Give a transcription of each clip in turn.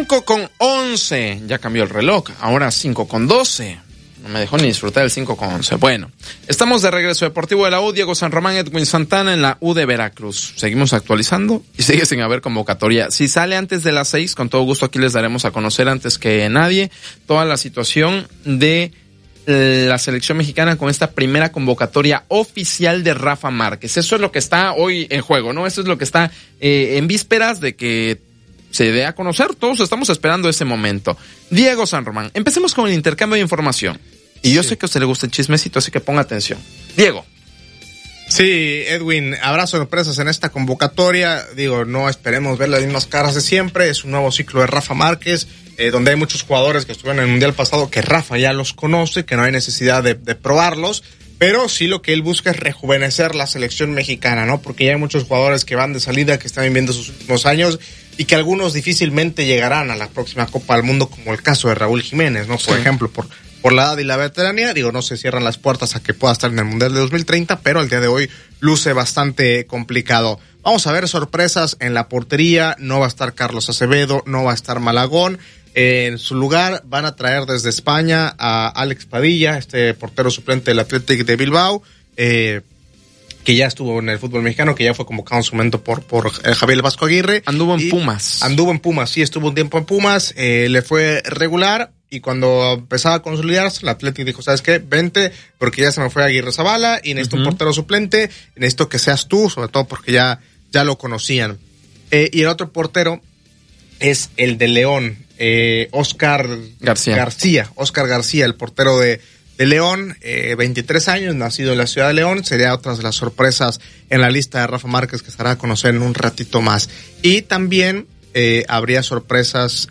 5:11, ya cambió el reloj, ahora 5:12. No me dejó ni disfrutar el 5:11. Bueno, estamos de regreso. Deportivo de la U, Diego San Román, Edwin Santana en la U de Veracruz. Seguimos actualizando y sigue sin haber convocatoria. Si sale antes de las 6, con todo gusto aquí les daremos a conocer antes que nadie toda la situación de la selección mexicana con esta primera convocatoria oficial de Rafa Márquez. Eso es lo que está hoy en juego, ¿no? Eso es lo que está en vísperas de que se dé a conocer. Todos estamos esperando ese momento. Diego San Román, empecemos con el intercambio de información. Y yo sé que a usted le gusta el chismecito, así que ponga atención. Diego. Sí, Edwin, habrá sorpresas en esta convocatoria. Digo, no esperemos ver las mismas caras de siempre. Es un nuevo ciclo de Rafa Márquez, donde hay muchos jugadores que estuvieron en el Mundial pasado que Rafa ya los conoce, que no hay necesidad de probarlos. Pero sí lo que él busca es rejuvenecer la selección mexicana, ¿no? Porque ya hay muchos jugadores que van de salida, que están viviendo sus últimos años y que algunos difícilmente llegarán a la próxima Copa del Mundo, como el caso de Raúl Jiménez, ¿no? Por ejemplo, por la edad y la veteranía, digo, no se cierran las puertas a que pueda estar en el Mundial de 2030, pero al día de hoy luce bastante complicado. Vamos a ver sorpresas en la portería. No va a estar Carlos Acevedo, no va a estar Malagón. En su lugar van a traer desde España a Alex Padilla, este portero suplente del Athletic de Bilbao, que ya estuvo en el fútbol mexicano, que ya fue convocado en su momento por Javier El Vasco Aguirre. Anduvo en Pumas, sí, estuvo un tiempo en Pumas, le fue regular, y cuando empezaba a consolidarse, el Athletic dijo, ¿sabes qué? Vente, porque ya se me fue Aguirre Zabala, y necesito un portero suplente, y necesito que seas tú, sobre todo porque ya lo conocían. Y el otro portero es el de León, Óscar García, el portero de León, 23 años, nacido en la ciudad de León. Sería otra de las sorpresas en la lista de Rafa Márquez que se hará a conocer en un ratito más. Y también habría sorpresas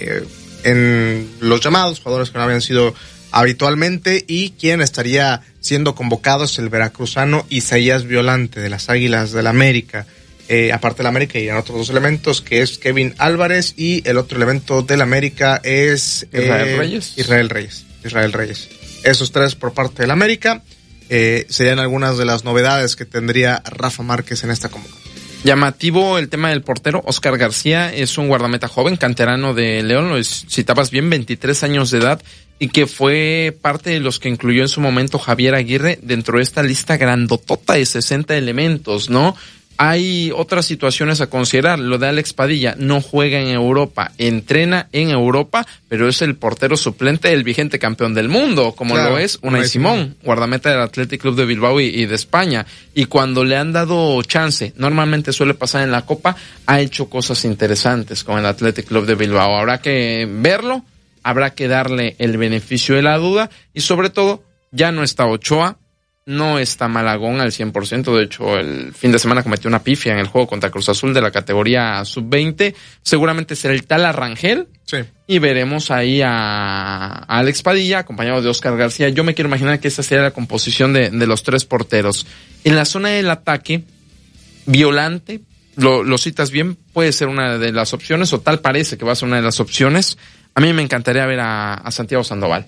en los llamados jugadores que no habían sido habitualmente, y quien estaría siendo convocado es el veracruzano Isaías Violante de las Águilas del América. Aparte del América irán otros dos elementos, que es Kevin Álvarez, y el otro elemento del América es Israel Reyes. Esos tres por parte del América serían algunas de las novedades que tendría Rafa Márquez en esta convocatoria. Llamativo el tema del portero. Óscar García es un guardameta joven, canterano de León, lo citabas bien, 23 años de edad, y que fue parte de los que incluyó en su momento Javier Aguirre dentro de esta lista grandotota de 60 elementos, ¿no? Hay otras situaciones a considerar. Lo de Alex Padilla, no juega en Europa, entrena en Europa, pero es el portero suplente del vigente campeón del mundo, como claro, lo es Unai Simón, guardameta del Athletic Club de Bilbao y de España. Y cuando le han dado chance, normalmente suele pasar en la Copa, ha hecho cosas interesantes con el Athletic Club de Bilbao. Habrá que verlo, habrá que darle el beneficio de la duda, y sobre todo, ya no está Ochoa, no está Malagón al 100%, de hecho el fin de semana cometió una pifia en el juego contra Cruz Azul de la categoría sub-20, seguramente será el Tala Rangel, sí, y veremos ahí a Alex Padilla acompañado de Óscar García. Yo me quiero imaginar que esta sería la composición de los tres porteros. En la zona del ataque, Violante, lo citas bien, puede ser una de las opciones, o tal parece que va a ser una de las opciones. A mí me encantaría ver a Santiago Sandoval,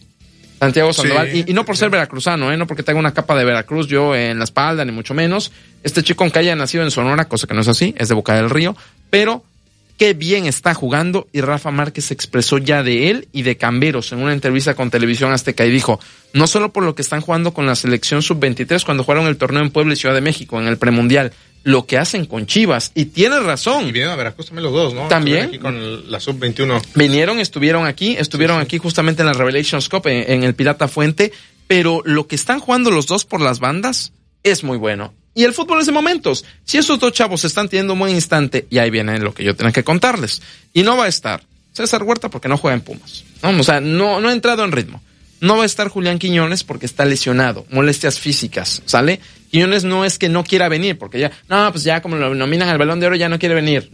sí, y no por ser veracruzano, no porque tenga una capa de Veracruz yo en la espalda, ni mucho menos. Este chico, aunque haya nacido en Sonora, cosa que no es así, es de Boca del Río, pero qué bien está jugando, y Rafa Márquez se expresó ya de él y de Camberos en una entrevista con Televisión Azteca, y dijo, no solo por lo que están jugando con la selección sub-23 cuando jugaron el torneo en Puebla y Ciudad de México en el premundial, lo que hacen con Chivas, y tiene razón. Y vienen a Veracruz también los dos, ¿no? También. Aquí con la sub-21. Estuvieron aquí justamente en la Revelations Cup, en el Pirata Fuente, pero lo que están jugando los dos por las bandas es muy bueno. Y el fútbol es de momentos. Si esos dos chavos están teniendo un buen instante, y ahí viene lo que yo tenía que contarles. Y no va a estar César Huerta porque no juega en Pumas, ¿no? O sea, no ha entrado en ritmo. No va a estar Julián Quiñones porque está lesionado, molestias físicas, ¿sale? Quiñones no es que no quiera venir, porque ya como lo nominan al Balón de Oro ya no quiere venir.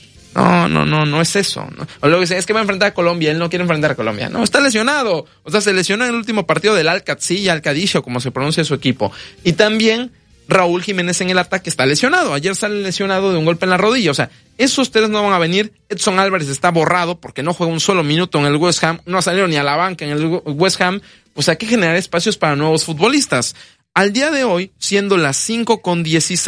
No es eso, ¿no? O luego dice, es que va a enfrentar a Colombia, él no quiere enfrentar a Colombia. No, está lesionado. O sea, se lesionó en el último partido del Al-Qadisiyah, como se pronuncia su equipo. Y también Raúl Jiménez en el ataque está lesionado. Ayer sale lesionado de un golpe en la rodilla. O sea, esos tres no van a venir. Edson Álvarez está borrado porque no juega un solo minuto en el West Ham. No ha salido ni a la banca en el West Ham. Pues hay que generar espacios para nuevos futbolistas. Al día de hoy, siendo las 5:16,